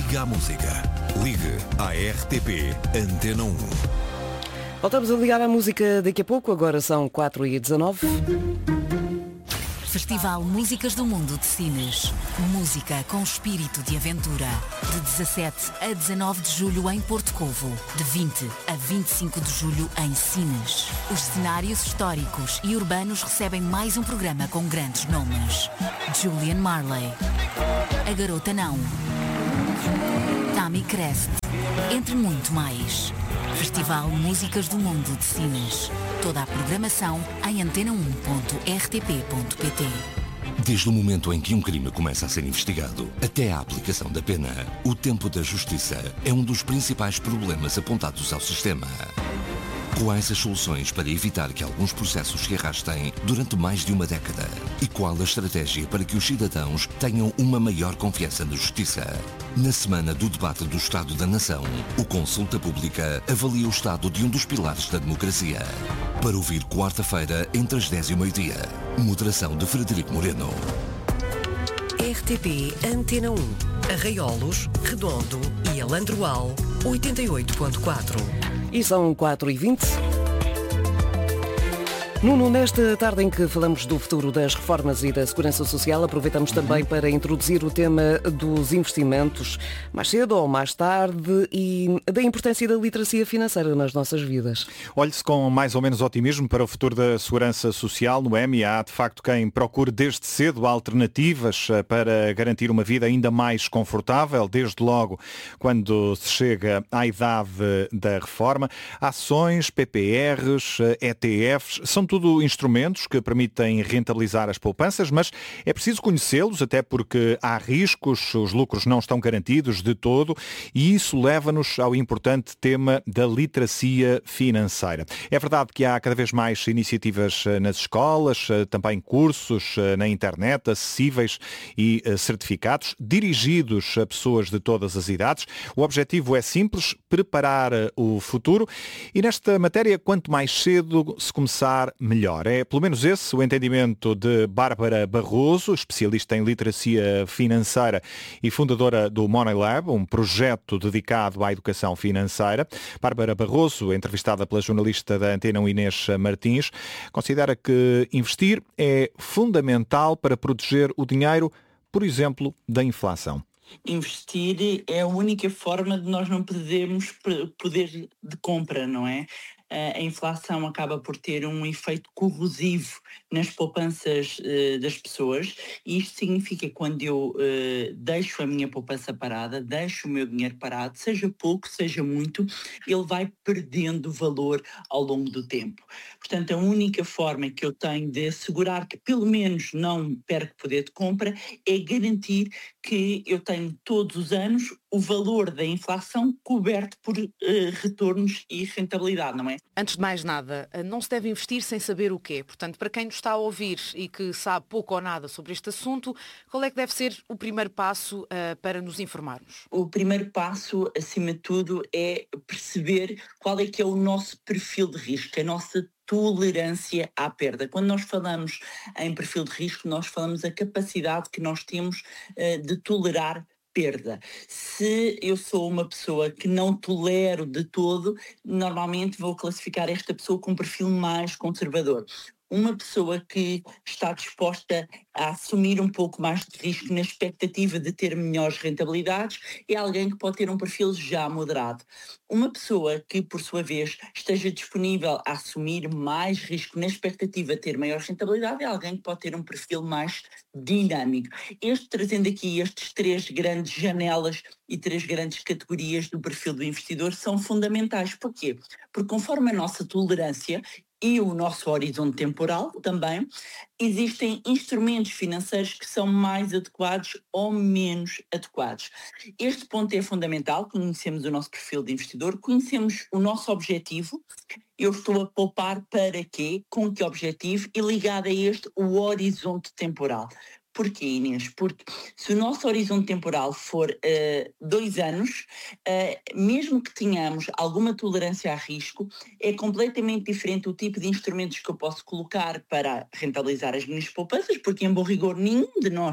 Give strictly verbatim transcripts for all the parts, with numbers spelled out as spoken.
Liga à música. Ligue à R T P Antena um. Voltamos a ligar à música daqui a pouco, agora são quatro e dezanove. Festival Músicas do Mundo de Sines. Música com espírito de aventura. De dezassete a dezanove de julho em Porto Covo. De vinte a vinte e cinco de julho em Sines. Os cenários históricos e urbanos recebem mais um programa com grandes nomes. Julian Marley. A Garota Não. Tammy Crest. Entre muito mais. Festival Músicas do Mundo de Sines. Toda a programação em antena um ponto r t p ponto p t. Desde o momento em que um crime começa a ser investigado até à aplicação da pena, o tempo da justiça é um dos principais problemas apontados ao sistema. Quais as soluções para evitar que alguns processos se arrastem durante mais de uma década? E qual a estratégia para que os cidadãos tenham uma maior confiança na justiça? Na semana do debate do Estado da Nação, o Consulta Pública avalia o estado de um dos pilares da democracia. Para ouvir quarta-feira, entre as dez e o meio-dia. Moderação de Frederico Moreno. R T P Antena um. Arraiolos, Redondo e Alandroal, oitenta e oito ponto quatro. E são quatro e vinte. Nuno, nesta tarde em que falamos do futuro das reformas e da segurança social, aproveitamos também para introduzir o tema dos investimentos, mais cedo ou mais tarde, e da importância da literacia financeira nas nossas vidas. Olhe-se com mais ou menos otimismo para o futuro da segurança social. No E M I há, de facto, quem procure desde cedo alternativas para garantir uma vida ainda mais confortável, desde logo quando se chega à idade da reforma. Ações, P P Rs, E T Fs, são tudo instrumentos que permitem rentabilizar as poupanças, mas é preciso conhecê-los, até porque há riscos, os lucros não estão garantidos de todo, e isso leva-nos ao importante tema da literacia financeira. É verdade que há cada vez mais iniciativas nas escolas, também cursos na internet, acessíveis e certificados, dirigidos a pessoas de todas as idades. O objetivo é simples, preparar o futuro, e nesta matéria, quanto mais cedo se começar, melhor. É pelo menos esse o entendimento de Bárbara Barroso, especialista em literacia financeira e fundadora do Money Lab, um projeto dedicado à educação financeira. Bárbara Barroso, entrevistada pela jornalista da Antena um Inês Martins, considera que investir é fundamental para proteger o dinheiro, por exemplo, da inflação. Investir é a única forma de nós não perdermos poder de compra, não é? A inflação acaba por ter um efeito corrosivo nas poupanças uh, das pessoas, e isto significa que quando eu uh, deixo a minha poupança parada, deixo o meu dinheiro parado, seja pouco, seja muito, ele vai perdendo valor ao longo do tempo. Portanto, a única forma que eu tenho de assegurar que pelo menos não perco poder de compra é garantir que eu tenho todos os anos o valor da inflação coberto por uh, retornos e rentabilidade, não é? Antes de mais nada, não se deve investir sem saber o quê. Portanto, para quem nos está a ouvir e que sabe pouco ou nada sobre este assunto, qual é que deve ser o primeiro passo uh, para nos informarmos? O primeiro passo, acima de tudo, é perceber qual é que é o nosso perfil de risco, a nossa tolerância à perda. Quando nós falamos em perfil de risco, nós falamos a capacidade que nós temos uh, de tolerar perda. Se eu sou uma pessoa que não tolero de todo, normalmente vou classificar esta pessoa com um perfil mais conservador. Uma pessoa que está disposta a assumir um pouco mais de risco na expectativa de ter melhores rentabilidades é alguém que pode ter um perfil já moderado. Uma pessoa que, por sua vez, esteja disponível a assumir mais risco na expectativa de ter maior rentabilidade é alguém que pode ter um perfil mais dinâmico. Este, trazendo aqui estes três grandes janelas e três grandes categorias do perfil do investidor, são fundamentais. Porquê? Porque conforme a nossa tolerância e o nosso horizonte temporal também, existem instrumentos financeiros que são mais adequados ou menos adequados. Este ponto é fundamental, conhecemos o nosso perfil de investidor, conhecemos o nosso objetivo, eu estou a poupar para quê, com que objetivo, e ligado a este o horizonte temporal. Porquê, Inês? Porque se o nosso horizonte temporal for uh, dois anos, uh, mesmo que tenhamos alguma tolerância a risco, é completamente diferente o tipo de instrumentos que eu posso colocar para rentabilizar as minhas poupanças, porque em bom rigor nenhum de nós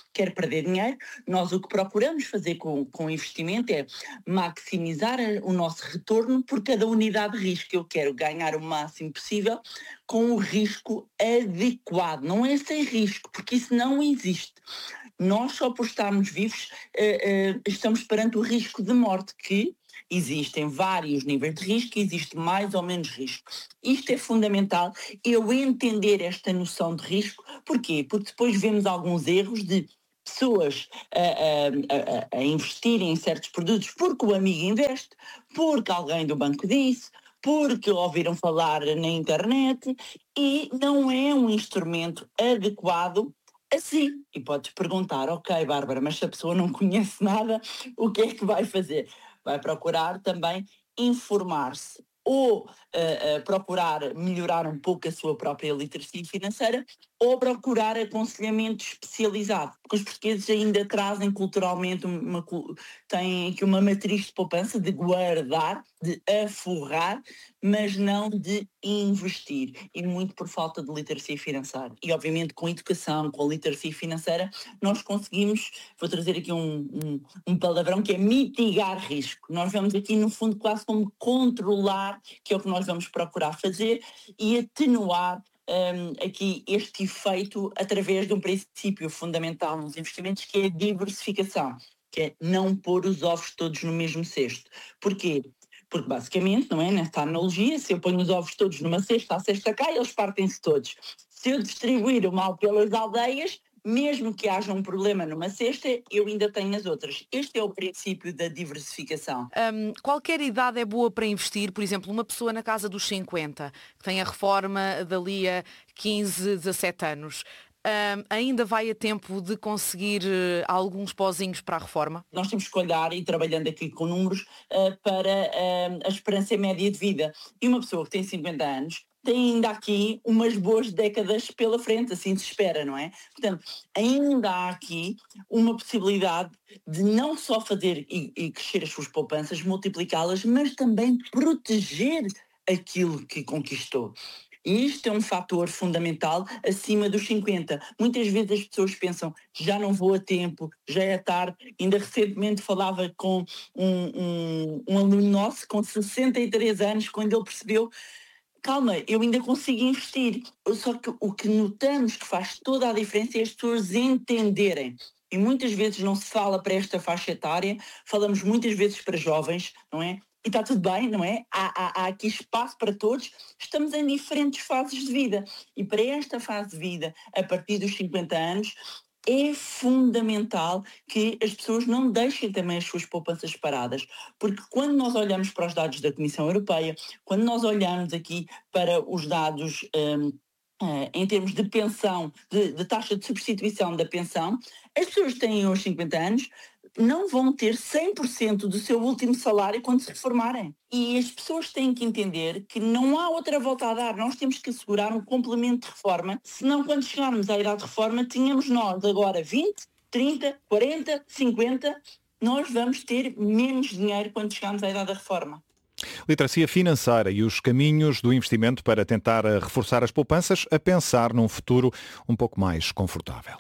quer perder dinheiro. Nós o que procuramos fazer com, com o investimento é maximizar o nosso retorno por cada unidade de risco. Eu quero ganhar o máximo possível com o risco adequado. Não é sem risco, porque isso não existe. Nós só por estarmos vivos uh, uh, estamos perante o risco de morte, que existem vários níveis de risco, existe mais ou menos risco. Isto é fundamental, eu entender esta noção de risco. Porquê? Porque depois vemos alguns erros de pessoas a, a, a, a investirem em certos produtos porque o amigo investe, porque alguém do banco disse, porque ouviram falar na internet, e não é um instrumento adequado assim. E podes perguntar, ok, Bárbara, mas se a pessoa não conhece nada, o que é que vai fazer? Vai procurar também informar-se ou uh, uh, procurar melhorar um pouco a sua própria literacia financeira, ou procurar aconselhamento especializado. Porque os portugueses ainda trazem culturalmente, uma, têm aqui uma matriz de poupança, de guardar, de aforrar, mas não de investir. E muito por falta de literacia financeira. E obviamente com a educação, com a literacia financeira, nós conseguimos, vou trazer aqui um, um, um palavrão, que é mitigar risco. Nós vamos aqui no fundo quase como controlar, que é o que nós vamos procurar fazer, e atenuar Um, aqui este efeito através de um princípio fundamental nos investimentos, que é a diversificação, que é não pôr os ovos todos no mesmo cesto. Porquê? Porque basicamente, não é, nesta analogia, se eu ponho os ovos todos numa cesta, a cesta cai, eles partem-se todos. Se eu distribuir o mal pelas aldeias, mesmo que haja um problema numa cesta, eu ainda tenho as outras. Este é o princípio da diversificação. Um, qualquer idade é boa para investir? Por exemplo, uma pessoa na casa dos cinquenta, que tem a reforma dali a quinze, dezassete anos, um, ainda vai a tempo de conseguir uh, alguns pozinhos para a reforma? Nós temos que olhar, e trabalhando aqui com números, uh, para uh, a esperança média de vida. E uma pessoa que tem cinquenta anos, tem ainda aqui umas boas décadas pela frente, assim se espera, não é? Portanto, ainda há aqui uma possibilidade de não só fazer e, e crescer as suas poupanças, multiplicá-las, mas também proteger aquilo que conquistou. E isto é um fator fundamental acima dos cinquenta. Muitas vezes as pessoas pensam, já não vou a tempo, já é tarde. Ainda recentemente falava com um, um, um aluno nosso com sessenta e três anos, quando ele percebeu, calma, eu ainda consigo investir. Só que o que notamos que faz toda a diferença é as pessoas entenderem. E muitas vezes não se fala para esta faixa etária, falamos muitas vezes para jovens, não é? E está tudo bem, não é? Há, há, há aqui espaço para todos, estamos em diferentes fases de vida. E para esta fase de vida, a partir dos cinquenta anos, é fundamental que as pessoas não deixem também as suas poupanças paradas, porque quando nós olhamos para os dados da Comissão Europeia, quando nós olhamos aqui para os dados um, uh, em termos de pensão, de, de taxa de substituição da pensão, as pessoas que têm hoje cinquenta anos não vão ter cem por cento do seu último salário quando se reformarem. E as pessoas têm que entender que não há outra volta a dar. Nós temos que assegurar um complemento de reforma, senão quando chegarmos à idade de reforma, tínhamos nós agora vinte, trinta, quarenta, cinquenta, nós vamos ter menos dinheiro quando chegarmos à idade da reforma. Literacia financeira e os caminhos do investimento para tentar reforçar as poupanças, a pensar num futuro um pouco mais confortável.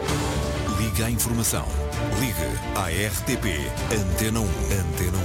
Liga à informação. Liga à R T P Antena um. Antena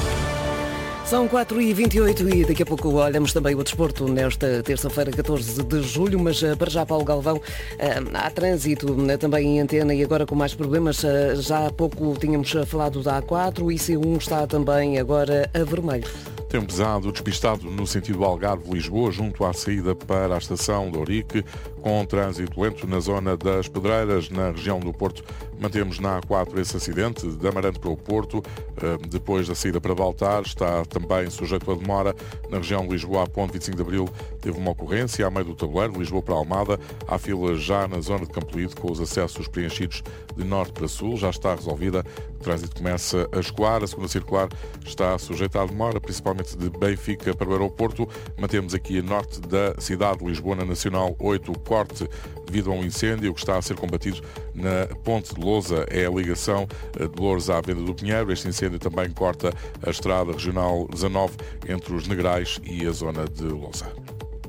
um. São quatro e vinte e oito e daqui a pouco olhamos também o desporto nesta terça-feira, catorze de julho, mas para já, Paulo Galvão, há trânsito também em Antena e agora com mais problemas. Já há pouco tínhamos falado da A quatro, I C um está também agora a vermelho. Tempo pesado, despistado no sentido Algarve-Lisboa, junto à saída para a estação de Ourique, com trânsito lento na zona das Pedreiras, na região do Porto. Mantemos na A quatro esse acidente, de Amarante para o Porto, depois da saída para Baltar, está também sujeito a demora. Na região de Lisboa, a ponte vinte e cinco de Abril, teve uma ocorrência, a meio do tabuleiro, de Lisboa para Almada. Há fila já na zona de Campolide, com os acessos preenchidos de norte para sul, já está resolvida. O trânsito começa a escoar, a segunda circular está sujeita à demora, principalmente de Benfica para o aeroporto. Mantemos aqui a norte da cidade de Lisboa, na Nacional oito, o corte devido a um incêndio que está a ser combatido na Ponte de Lousa, é a ligação de Louros à Venda do Pinheiro. Este incêndio também corta a estrada regional dezanove entre os Negrais e a zona de Lousa.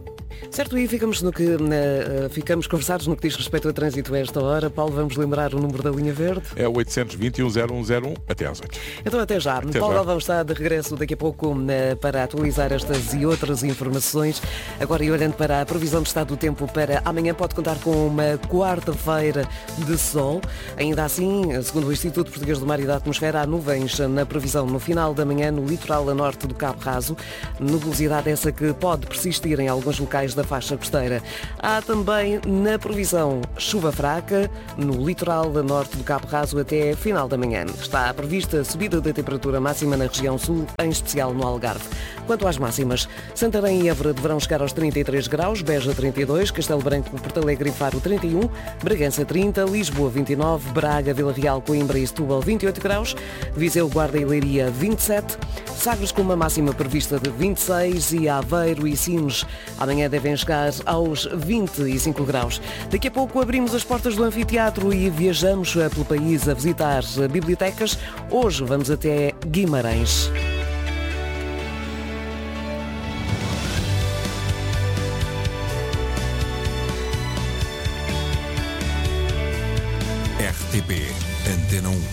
Certo, e ficamos, no que, uh, ficamos conversados no que diz respeito ao trânsito a esta hora. Paulo, vamos lembrar o número da linha verde? É o oitocentos e vinte e um, zero um zero um, até às oito. Então até já. Até Paulo já. Galvão está de regresso daqui a pouco uh, para atualizar estas e outras informações. Agora, e olhando para a previsão de estado do tempo para amanhã, pode contar com uma quarta-feira de sol. Ainda assim, segundo o Instituto Português do Mar e da Atmosfera, há nuvens na previsão no final da manhã no litoral a norte do Cabo Raso. Nubosidade essa que pode persistir em alguns locais da faixa costeira. Há também na previsão chuva fraca no litoral a norte do Cabo Raso até final da manhã. Está prevista subida da temperatura máxima na região sul, em especial no Algarve. Quanto às máximas, Santarém e Évora deverão chegar aos trinta e três graus, Beja trinta e dois, Castelo Branco, Porto Alegre e Faro trinta e um, Bragança trinta, Lisboa vinte e nove, Braga, Vila Real, Coimbra e Setúbal vinte e oito graus, Viseu, Guarda e Leiria vinte e sete, Sagres com uma máxima prevista de vinte e seis e Aveiro e Sines amanhã devem chegar aos vinte e cinco graus. Daqui a pouco abrimos as portas do anfiteatro e viajamos pelo país a visitar bibliotecas. Hoje vamos até Guimarães. R T P Antena um.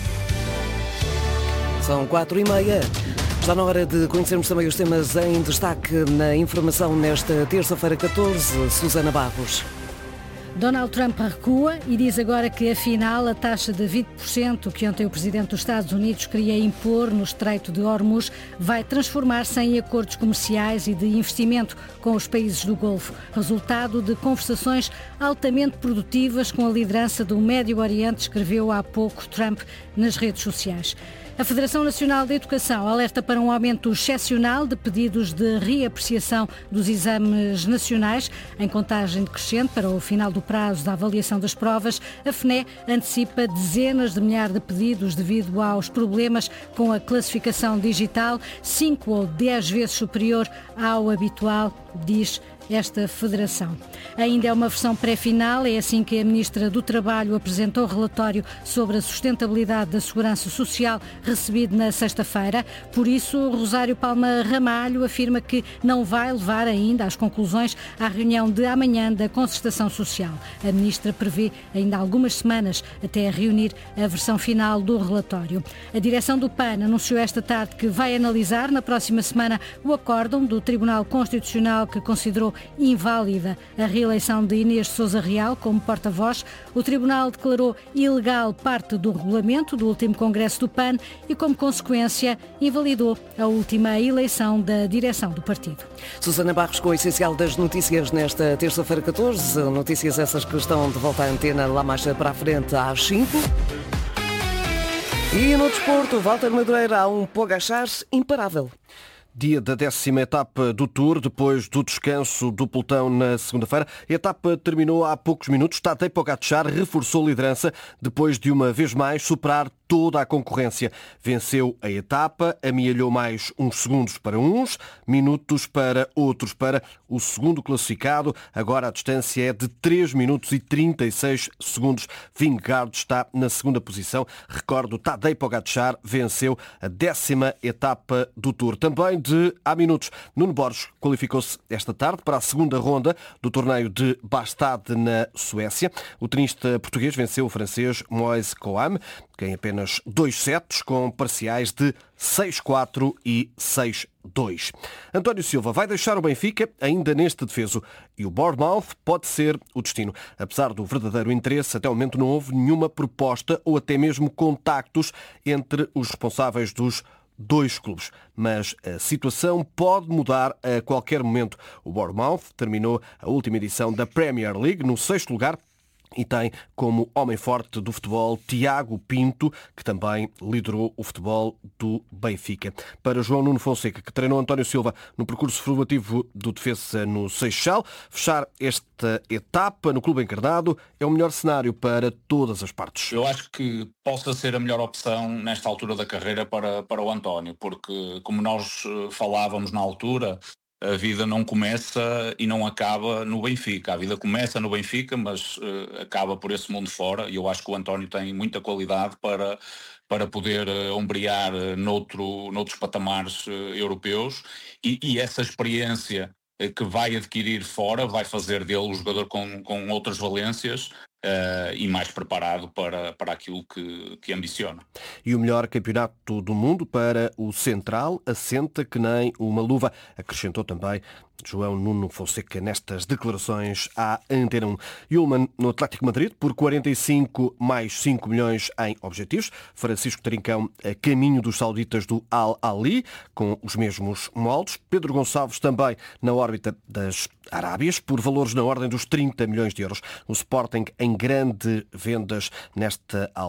São quatro e meia. Está na hora de conhecermos também os temas em destaque na informação nesta terça-feira catorze. Susana Barros. Donald Trump recua e diz agora que, afinal, a taxa de vinte por cento que ontem o Presidente dos Estados Unidos queria impor no Estreito de Hormuz vai transformar-se em acordos comerciais e de investimento com os países do Golfo, resultado de conversações altamente produtivas com a liderança do Médio Oriente, escreveu há pouco Trump nas redes sociais. A Federação Nacional de Educação alerta para um aumento excepcional de pedidos de reapreciação dos exames nacionais, em contagem decrescente para o final do prazo da avaliação das provas. A F N E antecipa dezenas de milhares de pedidos devido aos problemas com a classificação digital, cinco ou dez vezes superior ao habitual, diz esta federação. Ainda é uma versão pré-final, é assim que a Ministra do Trabalho apresentou o relatório sobre a sustentabilidade da Segurança Social recebido na sexta-feira. Por isso, Rosário Palma Ramalho afirma que não vai levar ainda às conclusões à reunião de amanhã da Concertação Social. A Ministra prevê ainda algumas semanas até reunir a versão final do relatório. A direção do P A N anunciou esta tarde que vai analisar na próxima semana o acórdão do Tribunal Constitucional que considerou inválida a reeleição de Inês de Sousa Real como porta-voz. O Tribunal declarou ilegal parte do regulamento do último Congresso do P A N e, como consequência, invalidou a última eleição da direção do partido. Susana Barros com o essencial das notícias nesta terça-feira catorze. Notícias essas que estão de volta à antena lá mais para a frente às cinco. E no desporto, Walter Madureira, há um Pogačar imparável. Dia da décima etapa do Tour, depois do descanso do pelotão na segunda-feira. A etapa terminou há poucos minutos. Tadej Pogačar reforçou a liderança depois de uma vez mais superar toda a concorrência. Venceu a etapa, amealhou mais uns segundos para uns, minutos para outros. Para o segundo classificado, agora a distância é de três minutos e trinta e seis segundos. Vingegaard está na segunda posição. Recordo, Tadej Pogačar venceu a décima etapa do Tour. Também de há minutos, Nuno Borges qualificou-se esta tarde para a segunda ronda do torneio de Bastad na Suécia. O tenista português venceu o francês Moise Coam, que em apenas dois sets, com parciais de seis quatro e seis dois. António Silva vai deixar o Benfica ainda neste defeso e o Bournemouth pode ser o destino. Apesar do verdadeiro interesse, até o momento não houve nenhuma proposta ou até mesmo contactos entre os responsáveis dos dois clubes. Mas a situação pode mudar a qualquer momento. O Bournemouth terminou a última edição da Premier League no sexto lugar e tem como homem forte do futebol Tiago Pinto, que também liderou o futebol do Benfica. Para João Nuno Fonseca, que treinou António Silva no percurso formativo do defesa no Seixal, fechar esta etapa no clube encarnado é o melhor cenário para todas as partes. Eu acho que possa ser a melhor opção nesta altura da carreira para, para o António, porque como nós falávamos na altura, a vida não começa e não acaba no Benfica. A vida começa no Benfica, mas uh, acaba por esse mundo fora, e eu acho que o António tem muita qualidade para, para poder uh, ombrear uh, noutro, noutros patamares uh, europeus, e, e essa experiência que vai adquirir fora, vai fazer dele um jogador com, com outras valências uh, e mais preparado para, para aquilo que, que ambiciona. E o melhor campeonato do mundo para o Central assenta que nem uma luva, acrescentou também João Nuno Fonseca nestas declarações à Antena um. Yulman no Atlético Madrid por quarenta e cinco mais cinco milhões em objetivos. Francisco Trincão a caminho dos sauditas do Al Ahly com os mesmos moldes. Pedro Gonçalves também na órbita das Arábias por valores na ordem dos trinta milhões de euros. O Sporting em grande vendas nesta